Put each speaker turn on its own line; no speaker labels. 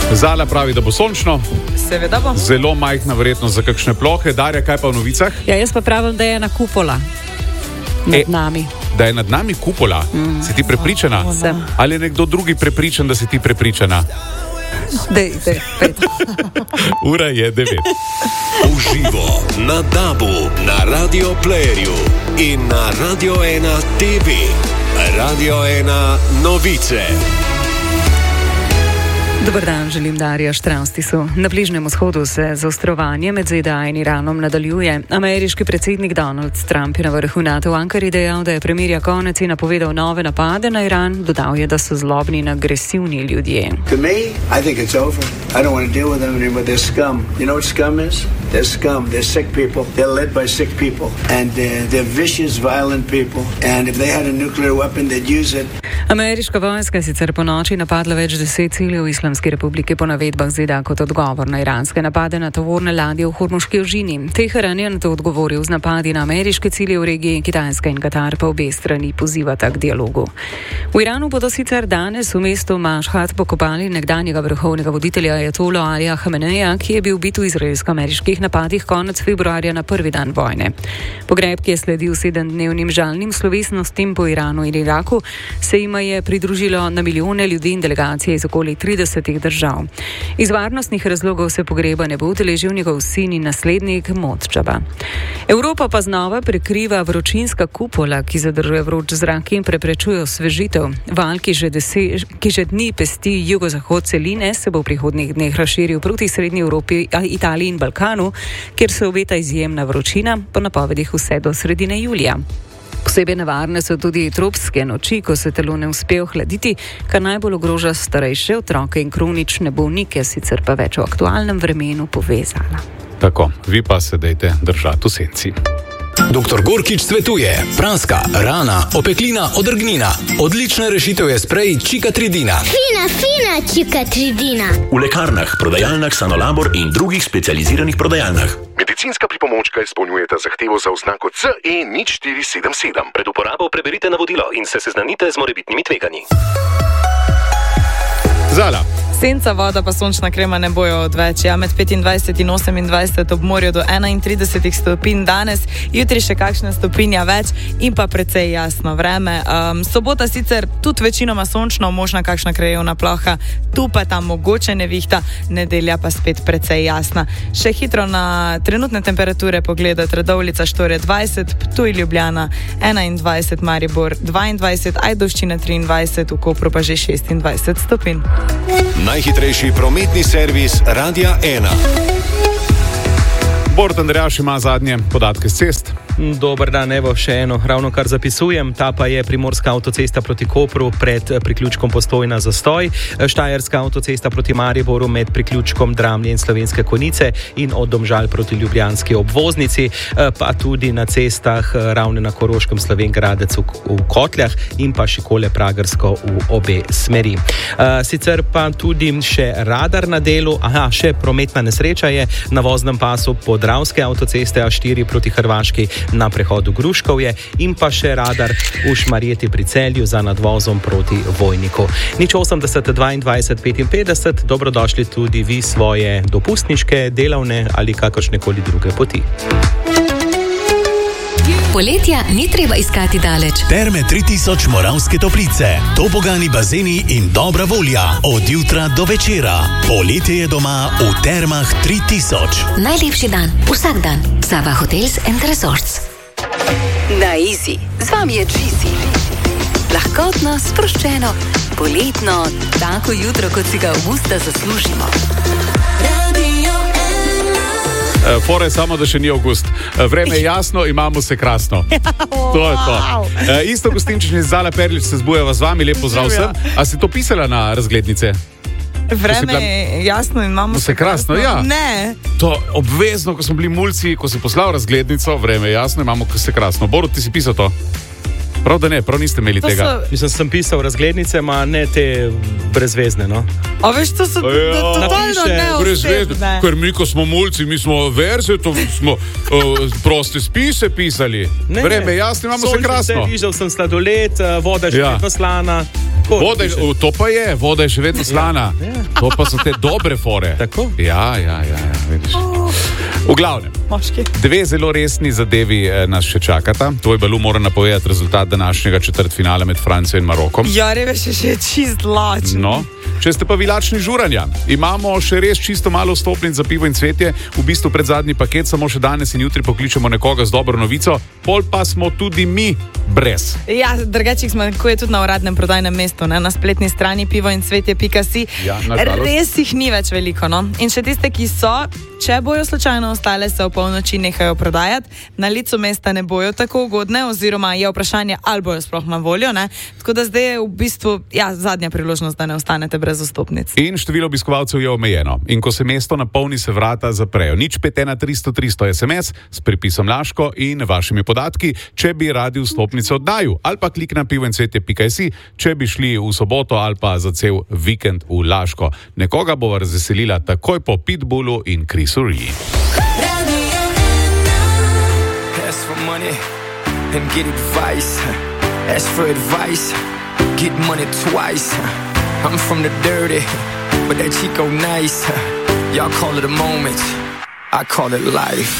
Zala pravi, da bo sončno.
Seveda bo.
Zelo majhna verjetnost za kakšne plohe. Darja, kaj pa v novicah?
Ja, jaz pa pravim, da je ena kupola nad nami.
Da je nad nami kupola? Si ti prepričana?
Sem.
Ali je nekdo drugi prepričan, da si ti prepričana?
Dej,
Ura je 9.
Uživo na DAB-u, na Radio Playerju in na Radio 1 TV. Radio 1 novice.
Dobar dan, želim Darja Štravstisu. Na Bližnjem vzhodu se zaostrovanje med ZDA in Iranom nadaljuje. Ameriški predsednik Donald Trump je na vrhu NATO v Ankari dejal, da je premirja konec in napovedal nove napade na Iran. Dodal je, da so zlobni in agresivni ljudje.
To me, I think it's over. I don't want to deal with them anymore. They're scum. You know what scum is? They're scum. They're sick people. They're led by sick people. And they're vicious, violent people. And if they had a nuclear weapon, they'd use it.
Ameriška vojska je sicer po noči napadla več 10 ciljev v Islamski republiki po navedbah ZDA kot odgovor na iranske napade na tovorne ladje v Hormuški ožini. Teheran je na to odgovoril z napadi na ameriške cilje v regiji, Kitajska in Katar pa obe strani pozivata k dialogu. V Iranu bodo sicer danes v mestu Mašhad pokopali nekdanjega vrhovnega voditelja ajatolo Alija Hameneja, ki je bil ubit v izraelsko-ameriških napadih konec februarja na prvi dan vojne. Pogreb, ki je sledil 7-dnevnim žalnim slovesnostim po Iranu in Iraku, se jima je pridružilo na milijone ljudi in delegacije iz okoli 30 držav. Iz varnostnih razlogov se pogreba ne bo udeležil njegov sin in naslednik Modžaba. Evropa pa znova prekriva vročinska kupola, ki zadržuje vroč zrak in preprečuje osvežitev. Val, ki že dni pesti jugozahod celine, se bo v prihodnjih dneh razširil proti srednji Evropi, Italiji in Balkanu, kjer se obeta izjemna vročina, po napovedih vse do sredine julija. Posebej nevarne so tudi tropske noči, ko se telo ne uspe ohladiti, kar najbolj ogroža starejše otroke in kronične bolnike, sicer pa več o aktualnem vremenu povezala.
Tako, vi pa se dejte držati v senci.
Dr. Gorkič svetuje: praska, rana, opeklina, odrgnina. Odlična rešitev je sprej Čikatridina.
Fina Čikatridina.
V lekarnah, prodajalnah Sanolabor in drugih specializiranih prodajalnah. Medicinska pripomočka izpolnjujeta zahtevo za oznako CE 0477. Pred uporabo preberite navodilo in se seznanite z morebitnimi tveganji.
Zala.
Senca, voda pa sončna krema ne bojo odveč. Ja, med 25 in 28 ob morju do 31 stopinj danes, jutri še kakšna stopinja več in pa precej jasno vreme. Sobota sicer tudi večinoma sončno, možna kakšna krajevna ploha, tu pa tam mogoče nevihta, nedelja pa spet precej jasna. Še hitro na trenutne temperature pogledati: Radovljica Štorje 20, Ptuj, Ljubljana 21, Maribor 22, Ajdovščina 23, v Kopru pa že 26 stopinj.
Najhitrejši prometni servis Radia 1.
Bord Andrejaš ima zadnje podatke z cest.
Dobar dan, evo še eno, ravno kar zapisujem, ta pa je Primorska avtocesta proti Kopru pred priključkom Postojna zastoj, Štajerska avtocesta proti Mariboru med priključkom Dramlje in Slovenske Konjice in od Domžal proti Ljubljanski obvoznici, pa tudi na cestah Ravne na Koroškem, Slovenj Gradec v Kotljah in pa Šikole Pragersko v obe smeri. Sicer pa tudi še radar na delu, še prometna nesreča je na voznem pasu Podravske avtoceste A4 proti Hrvaški na prehodu Gruškovje in pa še radar v Šmarjeti pri Celju za nadvozom proti Vojniku. 080 22 55, dobrodošli tudi vi svoje dopustniške, delavne ali kakršnekoli druge poti.
Poletja ni treba iskati daleč.
Terme 3000 Moravske Toplice, tobogani bazeni in dobra volja od jutra do večera. Poletje je doma v Termah 3000.
Najlepši dan, vsak dan. Sava Hotels and Resorts. Na Easy. Z vami je Cheesy. Lahkotno, sproščeno, poletno, tako jutro, kot si ga v usta zaslužimo.
Fora je samo, da še ni avgust. Vreme je jasno, imamo se krasno. To je to. Isto Gostinčič iz Zala Perlič se zbujava z vami, lep pozdrav vsem. A si to pisala na razglednice?
Vreme je jasno, imamo
se krasno. Ja.
Ne.
To obvezno, ko smo bili mulci, ko si poslal razglednico, vreme je jasno, imamo se krasno. Borut, ti si pisal to? Prav da ne, prav niste imeli tega.
Mislim, sem pisal razglednice, ma ne te brezvezne, no.
A veš, to so totalno
neosebne. Ker mi, ko smo mulci, mi smo verze, to smo proste spise pisali. Vreme je jasno, imamo se krasno.
Sonce, vižal sem sladoled, voda že poslana.
To pa je, voda je še vedno slana.
Ja.
To pa so te dobre fore.
Tako?
Ja, vidiš. V glavnem, dve zelo resni zadevi nas še čakata. Tvoj Balu mora napovedati rezultat današnjega četrtfinala med Francijo in Marokom.
Ja, reveš, je še čist lačen.
No, če ste pa vilačni žuranja, imamo še res čisto malo vstopnic za pivo in cvetje, v bistvu pred zadnji paket, samo še danes in jutri pokličemo nekoga z dobro novico, pol pa smo tudi mi brez.
Ja, drugačih smo, ko je tudi na uradnem prodajnem mestu, ne? Na spletni strani pivoincvetje.si.
Ja, nažalost.
Res jih ni več veliko, no? In še tiste, ki so, če bojo slučajno ostale, se v polnoči nehajo prodajati, na licu mesta ne bojo tako ugodne, oziroma je vprašanje, ali bojo sploh na voljo, ne? Tako da zdaj je v bistvu, zadnja priložnost, da ne ostanete brez vstopnic.
In število obiskovalcev je omejeno. In ko se mesto napolni, se vrata zaprejo. Nič 51300 SMS s pripisom Laško in vašimi podatki, če bi radi vstopnice oddaju. Ali pa klik na pivoincvetje.si, če bi šli v soboto ali pa za cel vikend v Laško. Nekoga bova razveselila takoj po Pitbullu in Chrisu Ri.
Ask for money and get advice. Ask for advice, get money twice. I'm from the dirty, but that Chico nice. Y'all call it a moment, I call it life.